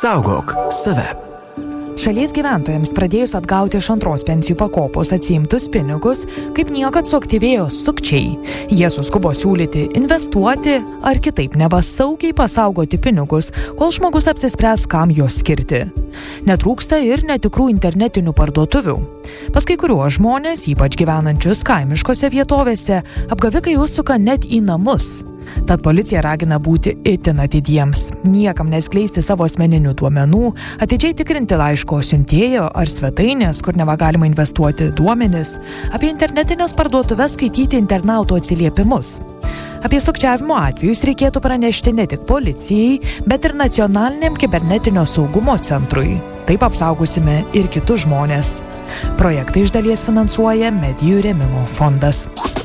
Saugok save. Šalies gyventojams pradėjus atgauti iš antros pensijų pakopos atsiimtus pinigus, kaip niekad suaktyvėjo sukčiai. Jie suskubo siūlyti investuoti ar kitaip neva saugiai pasaugoti pinigus, kol žmogus apsispręs, kam juos skirti. Netrūksta ir netikrų internetinių parduotuvių. Pas kai kuriuos žmonės, ypač gyvenančius kaimiškose vietovėse, apgavikai užsuka net į namus. Tad policija ragina būti itin atidiems, niekam neskleisti savo asmeninių duomenų, atidžiai tikrinti laiško siuntėjo ar svetainės, kur neva galima investuoti duomenis, apie internetinės parduotuves skaityti internautų atsiliepimus. Apie sukčiavimo atvejus reikėtų pranešti ne tik policijai, bet ir Nacionaliniam kibernetinio saugumo centrui. Taip apsaugosime ir kitus žmonės. Projektą iš dalies finansuoja Medijų rėmimo fondas.